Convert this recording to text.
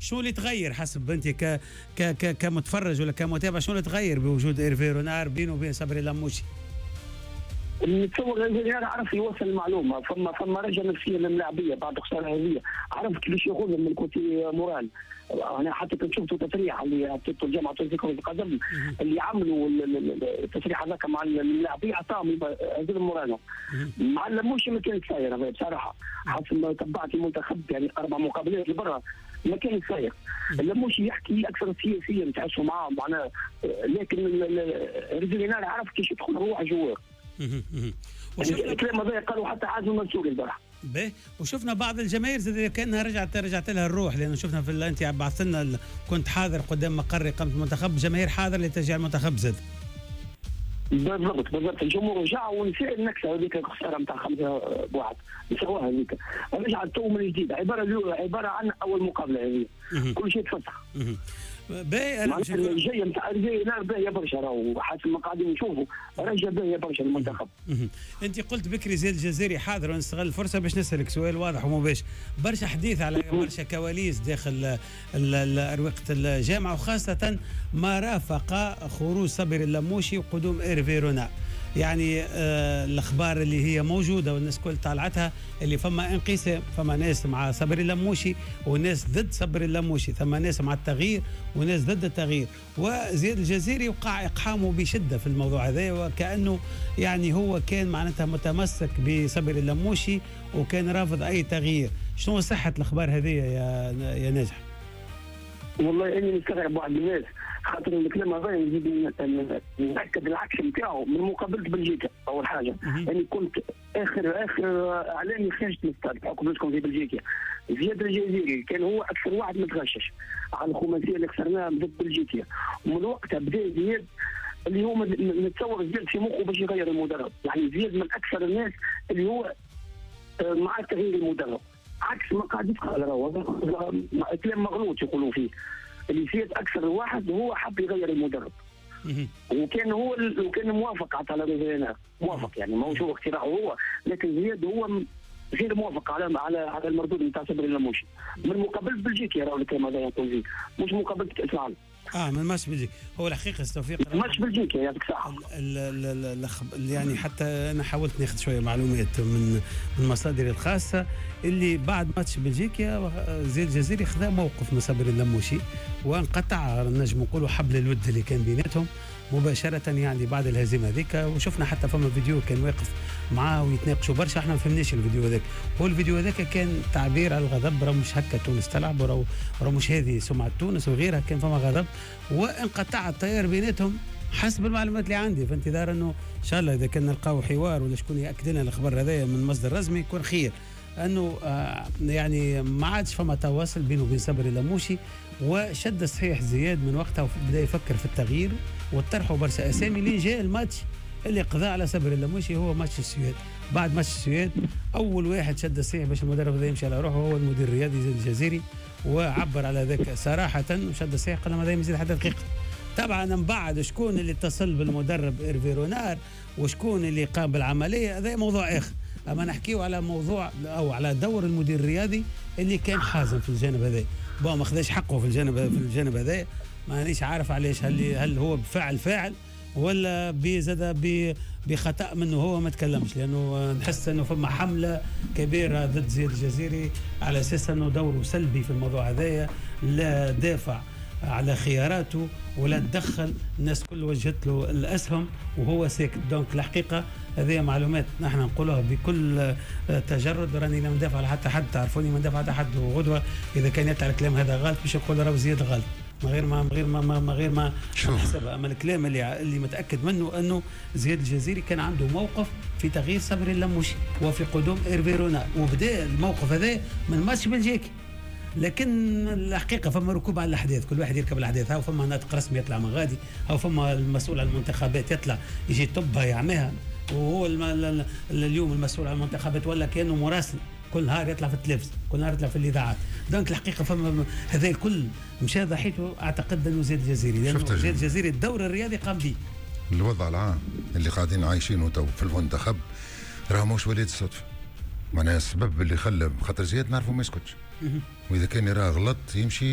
شنو اللي تغير حسب انت كمتفرج ولا كمتابع، شنو اللي تغير بوجود ايرفي رونار بينه وبين صبري اللموشي؟ نتصور انا عرف يوصل المعلومه، فما رجع نفسيه للاعبيه بعد خساره هذه، عرف كيفاش ياخذهم من كوتي مورال. انا حتى كنت شفت تصريح اللي عطيته الجامعه التونسيه لكره القدم اللي عملوا التصريح هذاك مع اللاعبيه، عطاهم هذول مورالهم. مع اللموشي ما كانت سايره بصراحه، حسب تبعت المنتخب يعني 4 مقابلات لبرا ما كانت ساير. اللموشي يحكي اكثر سياسيا تحسوا معاه معناه، لكن ريزيلينار عرف كيف يدخل روح جواه. الكلام هذا قالوا حتى حازم منصور البارح. باهي، وشفنا بعض الجماهير زي كانها رجعت لها الروح، لانه شفنا في انت بعثت لنا كنت حاضر قدام مقر اقامه المنتخب، جماهير حاضر لتشجيع المنتخب زاد. بالضبط الجمهور رجع ونسى النكسه هذيك الخساره نتاع 5-1 نسووها هذيك، رجعت تو من جديد، عباره عن اول مقابله هذه كل شيء تفسخ. باهي الجايه نتاع الجزائر باهيه برشا، راهو حسب ما قاعدين نشوفوا رجع باهيه برشا المنتخب. انت قلت بكري زياد الجزيري حاضر، ونستغل الفرصه باش نسالك سؤال واضح ومباشر. برشا حديث على برشا كواليس داخل اروقه الجامعه، وخاصه ما رافق خروج صبري اللموشي وقدوم ايرفي رونار. يعني الاخبار اللي هي موجوده والناس كل طالعتها اللي فما انقسام، فما ناس مع صبري اللموشي وناس ضد صبري اللموشي، ثم ناس مع التغيير وناس ضد التغيير. وزياد الجزيري وقع اقحامه بشده في الموضوع هذا، وكانه يعني هو كان معناتها متمسك بصبري اللموشي وكان رافض اي تغيير. شنو صحه الاخبار هذه يا ناجح؟ والله اني مستغرب واحد الناس، خاطر الكلام هذا نزيد ناكد العكس نتاعو من مقابله بلجيكا. اول حاجه يعني كنت اخر اعلامي خرجت من الستاد بحكم نسكن في بلجيكا. زياد الجزائري كان هو اكثر واحد متغشش على الخماسيه اللي خسرناها ضد بلجيكا، ومن وقتها بدا زياد اللي هو نتصور زياد في مخه باش يغير المدرب. يعني زياد من اكثر الناس اللي هو مع تغيير المدرب، عكس ما قاعد يتقال راهو كلام مغلوط يقولوا فيه. اللي زياد اكثر واحد هو حب يغير المدرب، وكان موافق على ريزيلينار، موافق يعني ما هو اختراعه هو، لكن زياد هو غير موافق على المردود نتاع صبري اللموشي من مقابله بلجيكا. راهو الكلام هذا يقول فيه مش مقابله كاس العالم. من ماتش بلجيكا. هو الحقيقه توفيق ماتش بلجيكا يعطيك الصحه. يعني حتى انا حاولت ناخذ شويه معلومات من مصادري الخاصه اللي بعد ماتش بلجيكا زياد الجزائري خذا موقف من صبري اللموشي وانقطع نجم نقولوا حبل الود اللي كان بيناتهم مباشره يعني بعد الهزيمه هذيك. وشفنا حتى فما فيديو كان واقف معاه ويتناقشوا برشا، احنا ما فهمناش الفيديو هذاك. هو الفيديو هذاك كان تعبير على الغضب، راه مش هكا تونس تلعب، وراه مش هذه سمعه تونس وغيرها، كان فما غضب وانقطع التيار بيناتهم حسب المعلومات اللي عندي. في انتظار انه ان شاء الله اذا كان نلقاو حوار ولا شكون ياكد لنا الخبر هذايا من مصدر رسمي يكون خير، انه يعني ما عادش فما تواصل بينه وبين صبري اللموشي. وشد صحيح زياد من وقتها وبدا يفكر في التغيير وطرحوا برشا اسامي لين جاء الماتش اللي قضى على صبري اللموشي، هو ماتش السويد. بعد ماتش السويد اول واحد شد الصحيح باش المدرب هذا يمشي على روحه هو المدير الرياضي زياد الجزائري، وعبر على ذاك صراحه وشد الصحيح قال ما يزيد حتى دقيقه. طبعا من بعد شكون اللي اتصل بالمدرب ايرفي رونار وشكون اللي قام بالعمليه هذا موضوع اخر، اما نحكيو على موضوع او على دور المدير الرياضي اللي كان حازم في الجانب هذا. ما خذاش حقه في الجانب هذا، مانيش عارف علاش، هل هو بفعل فاعل ولا بزاد بخطأ منه هو ما تكلمش، لانه نحس انه فما حمله كبيره ضد زياد الجزائري على اساس انه دوره سلبي في الموضوع هذايا، لا دافع على خياراته ولا تدخل، الناس كل وجهت له الاسهم وهو ساكت. دونك الحقيقه هذه معلومات نحن نقولها بكل تجرد، راني لا ندافع على حتى حد، تعرفوني ما ندافع على حد، وغدوه اذا كان يطلع الكلام هذا غلط باش نقول راهو زياد غلط من غير ما نحسبها. اما الكلام اللي متاكد منه انه زياد الجزائري كان عنده موقف في تغيير صبري اللموشي وفي قدوم ايرفي رونار، وبدا الموقف هذا من ماتش بلجيكا. لكن الحقيقه فما ركوب على الاحداث، كل واحد يركب الاحداث، هاو فما ناطق رسمي يطلع من غادي، هاو فما المسؤول عن المنتخبات يطلع يجي يطبها يعميها، وهو اليوم المسؤول عن المنتخبات ولا كانه مراسل كل نهار يطلع في التلفز، كل نهار يطلع في الاذاعات. دونك الحقيقه فما هذا الكل مشى ضحيته اعتقد انه زياد الجزائري، لانه زياد الجزائري الدور الرياضي قام به. الوضع العام اللي قاعدين عايشينه تو في المنتخب راه مش وليد الصدفه، معناها السبب اللي خلى خاطر زياد نعرفه ما يسكتش، واذا كان يراه غلط يمشي